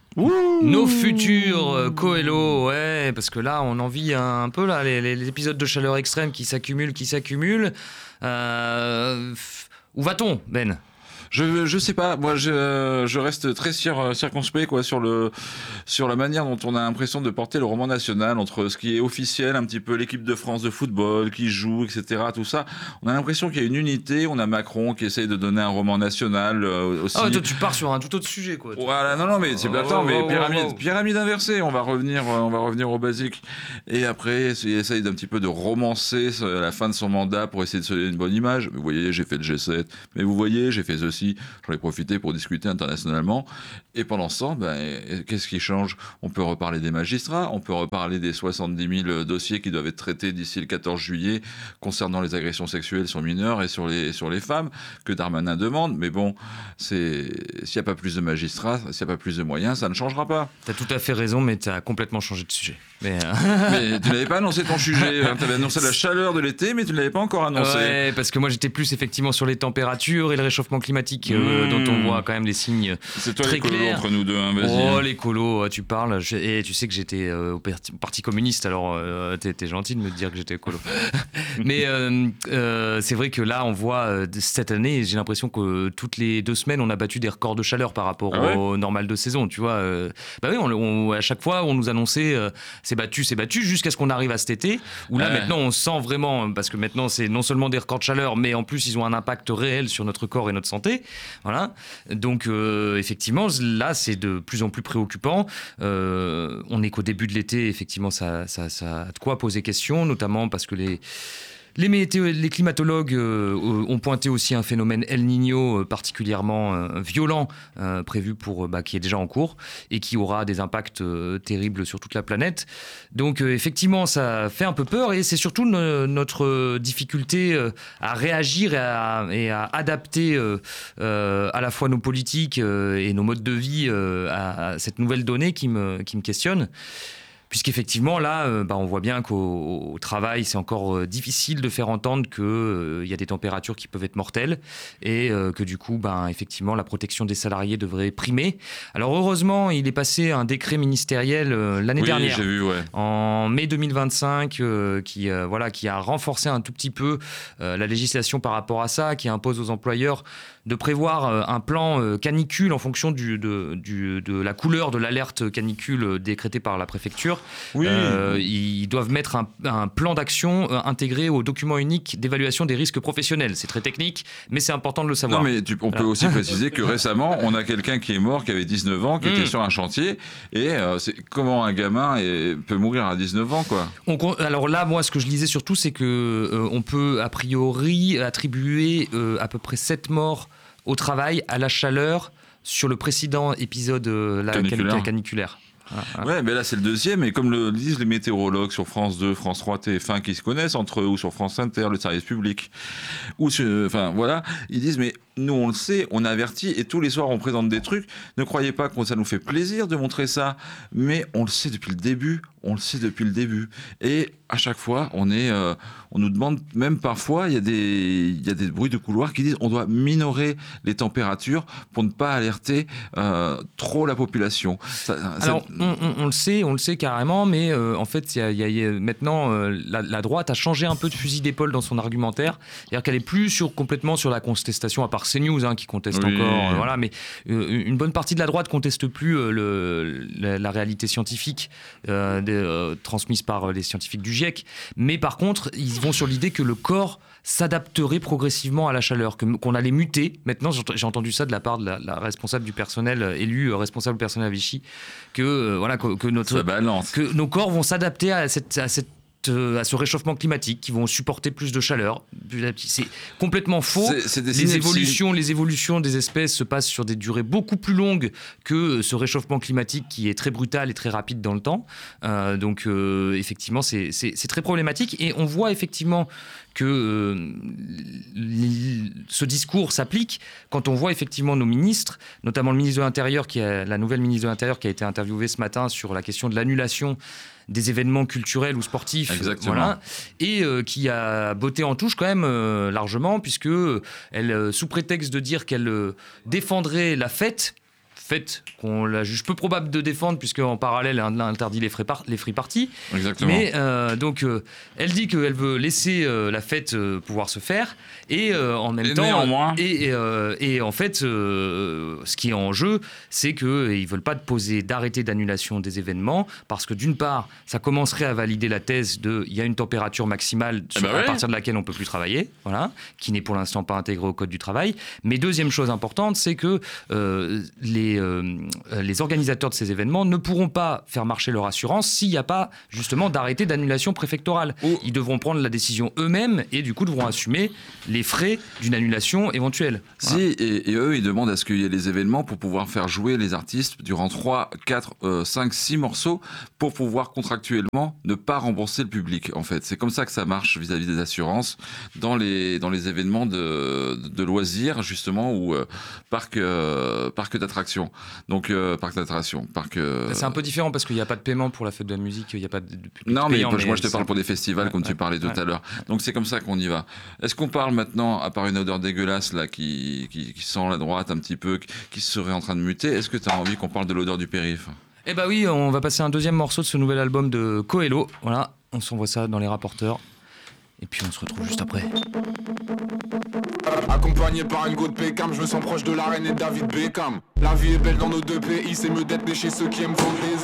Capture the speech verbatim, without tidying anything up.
Ouh. Nos futurs euh, Coelho, ouais, parce que là, on en vit un, un peu là, les, les, les épisodes de chaleur extrême qui s'accumulent, qui s'accumulent. Euh, où va-t-on, Ben ? Je je sais pas, moi je je reste très cir, circonspect quoi sur le sur la manière dont on a l'impression de porter le roman national entre ce qui est officiel, un petit peu l'équipe de France de football qui joue, et cetera. Tout ça, on a l'impression qu'il y a une unité. On a Macron qui essaye de donner un roman national euh, aussi. Ah, toi, tu pars sur un tout autre sujet, quoi. Voilà, non non mais c'est oh, attends, oh, mais oh, pyramide oh, oh. pyramide inversée. On va revenir on va revenir au basique. Et après, il essaye d'un petit peu de romancer la fin de son mandat pour essayer de se donner une bonne image. Mais vous voyez, j'ai fait le G sept. Mais vous voyez, j'ai fait ceci. J'en ai profité pour discuter internationalement. Et pendant ce temps, ben, qu'est-ce qui change ? On peut reparler des magistrats, on peut reparler des soixante-dix mille dossiers qui doivent être traités d'ici le quatorze juillet concernant les agressions sexuelles sur mineurs et sur les, sur les femmes, que Darmanin demande. Mais bon, c'est, s'il n'y a pas plus de magistrats, s'il n'y a pas plus de moyens, ça ne changera pas. Tu as tout à fait raison, mais tu as complètement changé de sujet. Mais, euh... mais tu n'avais pas annoncé ton sujet. Tu avais annoncé la chaleur de l'été, mais tu ne l'avais pas encore annoncé. Ouais, parce que moi, j'étais plus effectivement sur les températures et le réchauffement climatique, euh, mmh. dont on voit quand même les signes c'est toi très les colos clairs. Entre nous deux, hein, vas-y. Oh, les colos, tu parles. Je, et tu sais que j'étais euh, au parti, parti communiste, alors euh, t'es, t'es gentil de me dire que j'étais colo. Mais euh, euh, c'est vrai que là, on voit euh, cette année, j'ai l'impression que toutes les deux semaines, on a battu des records de chaleur par rapport ah ouais au normal de saison. Tu vois, euh, bah oui, on, on, à chaque fois, on nous annonçait euh, c'est battu, c'est battu, jusqu'à ce qu'on arrive à cet été, où là, ouais. maintenant, on sent vraiment, parce que maintenant, c'est non seulement des records de chaleur, mais en plus, ils ont un impact réel sur notre corps et notre santé. Voilà. Donc, euh, effectivement, là, c'est de plus en plus préoccupant. Euh, on n'est qu'au début de l'été, effectivement, ça, ça, ça a de quoi poser question, notamment parce que les... Les, météo- les climatologues euh, ont pointé aussi un phénomène El Niño euh, particulièrement euh, violent, euh, prévu pour, euh, bah, qui est déjà en cours et qui aura des impacts euh, terribles sur toute la planète. Donc euh, effectivement, ça fait un peu peur et c'est surtout no- notre difficulté euh, à réagir et à, et à adapter euh, euh, à la fois nos politiques euh, et nos modes de vie euh, à, à cette nouvelle donnée qui me, qui me questionne. Puisqu'effectivement, là, euh, bah, on voit bien qu'au au travail, c'est encore euh, difficile de faire entendre qu'il euh, y a des températures qui peuvent être mortelles et euh, que du coup, bah, effectivement, la protection des salariés devrait primer. Alors heureusement, il est passé un décret ministériel euh, l'année oui, dernière, j'ai vu, ouais. en mai deux mille vingt-cinq, euh, qui, euh, voilà, qui a renforcé un tout petit peu euh, la législation par rapport à ça, qui impose aux employeurs de prévoir euh, un plan euh, canicule en fonction du, de, du, de la couleur de l'alerte canicule euh, décrétée par la préfecture. Oui. Euh, ils doivent mettre un, un plan d'action euh, intégré au document unique d'évaluation des risques professionnels. C'est très technique, mais c'est important de le savoir. Non, mais tu, on voilà. peut aussi préciser que récemment, on a quelqu'un qui est mort, qui avait dix-neuf ans, qui mmh. était sur un chantier. Et euh, c'est, comment un gamin est, peut mourir à dix-neuf ans, quoi. On, alors là, moi, ce que je lisais surtout, c'est qu'on euh, peut a priori attribuer euh, à peu près sept morts au travail, à la chaleur, sur le précédent épisode euh, la caniculaire. caniculaire. Ah, ah. Ouais, mais là c'est le deuxième, et comme le disent les météorologues sur France deux, France trois, T F un, qui se connaissent entre eux, ou sur France Inter, le service public, ou sur, enfin voilà, ils disent mais nous on le sait, on avertit, et tous les soirs on présente des trucs. Ne croyez pas que ça nous fait plaisir de montrer ça, mais on le sait depuis le début, on le sait depuis le début, et à chaque fois on est, euh, on nous demande, même parfois il y a des, il y a des bruits de couloir qui disent on doit minorer les températures pour ne pas alerter euh, trop la population. Ça, Alors ça... On, on, on le sait, on le sait carrément, mais euh, en fait, y a, y a, y a, maintenant, euh, la, la droite a changé un peu de fusil d'épaule dans son argumentaire. C'est-à-dire qu'elle est plus sur, complètement sur la contestation, à part CNews hein, qui conteste oui. encore, euh, voilà, mais euh, une bonne partie de la droite conteste plus euh, le, la, la réalité scientifique euh, de, euh, transmise par les scientifiques du GIEC. Mais par contre, ils vont sur l'idée que le corps s'adapterait progressivement à la chaleur, que, qu'on allait muter. Maintenant, j'ai entendu ça de la part de la, la responsable du personnel, élu responsable du personnel à Vichy, que, euh, voilà, que, que, notre, que nos corps vont s'adapter à cette, à cette à ce réchauffement climatique, qui vont supporter plus de chaleur. C'est complètement faux. C'est, c'est des les, évolutions, les évolutions des espèces se passent sur des durées beaucoup plus longues que ce réchauffement climatique qui est très brutal et très rapide dans le temps. Euh, donc euh, effectivement, c'est, c'est, c'est très problématique. Et on voit effectivement que euh, ce discours s'applique quand on voit effectivement nos ministres, notamment le ministre de l'Intérieur, qui a, la nouvelle ministre de l'Intérieur qui a été interviewée ce matin sur la question de l'annulation des événements culturels ou sportifs, voilà, et euh, qui a botté en touche quand même euh, largement, puisque elle, euh, sous prétexte de dire qu'elle euh, défendrait la fête, fait qu'on la juge peu probable de défendre, puisqu'en parallèle, elle interdit les, free par- les free parties. Exactement. Mais euh, donc, euh, elle dit qu'elle veut laisser euh, la fête euh, pouvoir se faire, et euh, en même Et temps, néanmoins. et, et, euh, et en fait, euh, ce qui est en jeu, c'est qu'ils ne veulent pas poser d'arrêté d'annulation des événements, parce que d'une part, ça commencerait à valider la thèse de il y a une température maximale sur, Eh ben ouais. à partir de laquelle on ne peut plus travailler, voilà, qui n'est pour l'instant pas intégrée au Code du travail. Mais deuxième chose importante, c'est que euh, les, euh, les organisateurs de ces événements ne pourront pas faire marcher leur assurance s'il n'y a pas justement d'arrêté d'annulation préfectorale. Ou- Ils devront prendre la décision eux-mêmes et du coup devront assumer les frais d'une annulation éventuelle. Si, Voilà. et, et eux, ils demandent à ce qu'il y ait les événements pour pouvoir faire jouer les artistes durant trois, quatre, cinq, six morceaux pour pouvoir contractuellement ne pas rembourser le public, en fait. C'est comme ça que ça marche vis-à-vis des assurances dans les, dans les événements de, de loisirs, justement, ou euh, parc, euh, parc d'attractions. Donc, euh, parc d'attractions, parc... euh, C'est un peu différent parce qu'il n'y a pas de paiement pour la fête de la musique, il n'y a pas de de public Non, mais payant, moi je te c'est parle un- pour des festivals, Ouais, comme tu ouais, parlais tout ouais. à l'heure. Donc c'est comme ça qu'on y va. Est-ce qu'on parle maintenant, à part une odeur dégueulasse là, qui, qui, qui sent la droite un petit peu, qui, qui serait en train de muter, est-ce que tu as envie qu'on parle de l'odeur du périph'? Eh bah oui, on va passer un deuxième morceau de ce nouvel album de Coelho. Voilà, on s'envoie ça dans les rapporteurs. Et puis on se retrouve juste après. Accompagné par une goutte Pécam, je me sens proche de la reine et de David Beckham. La vie est belle dans nos deux pays, c'est mieux d'être né chez ceux qui aiment vendre les